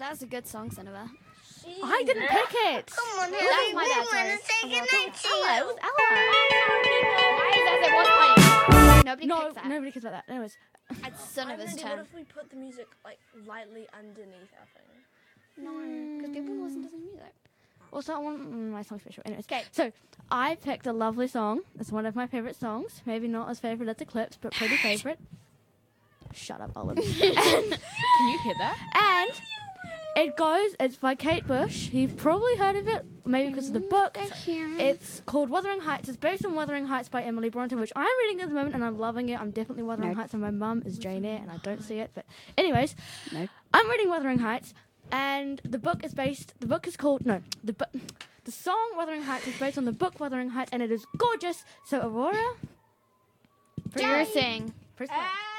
That was a good song, Cinema. I didn't pick it. Come on, That's Ellie, my we bad, want sorry. to say goodnight to Ella, it you. was Ella. Why is that? It was playing. Nobody No, picks that. nobody cares about that. Anyways, It's Cinema's What turn. if we put the music like lightly underneath our thing? No, because people listen to the music. what's that one? My song's special. Anyways, 'Kay. so I picked a lovely song. It's one of my favorite songs. Maybe not as favorite as Eclipse, but pretty favorite. Shut up, Olive. Can you hear that? And it's by Kate Bush. You've probably heard of it, maybe because of the book. It's called Wuthering Heights. It's based on Wuthering Heights by Emily Bronte, which I'm reading at the moment, and I'm loving it. I'm definitely Wuthering Heights, and my mum is Jane Eyre, and I don't see it. But anyways, I'm reading Wuthering Heights, and the song Wuthering Heights is based on the book Wuthering Heights, and it is gorgeous. So Aurora, For your thing. press play.